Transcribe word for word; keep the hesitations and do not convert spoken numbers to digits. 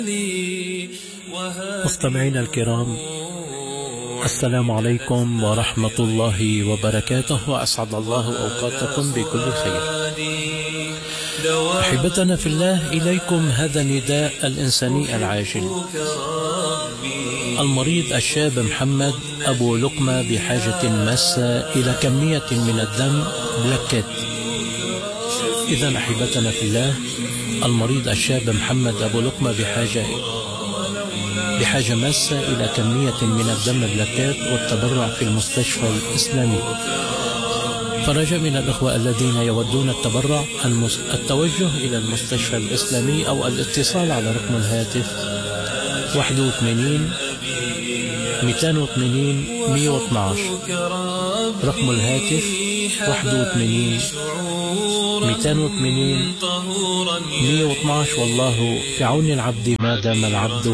مستمعينا الكرام، السلام عليكم ورحمة الله وبركاته، وأسعد الله أوقاتكم بكل خير. أحبتنا في الله، إليكم هذا النداء الإنساني العاجل. المريض الشاب محمد أبو لقمة بحاجة ماسة إلى كمية من الدم بلاكيت. إذا أحبتنا في الله، المريض الشاب محمد أبو لقمة بحاجة بحاجة ماسة إلى كمية من الدم بلاكيت والتبرع في المستشفى الإسلامي. فرجاء من الأخوة الذين يودون التبرع التوجه إلى المستشفى الإسلامي أو الاتصال على رقم الهاتف واحد وثمانين مئتين وثمانين مئة واثناشر. رقم الهاتف واحد وثمانين مئتين وثمانين مئة واثناشر. والله في عون العبد ما دام العبد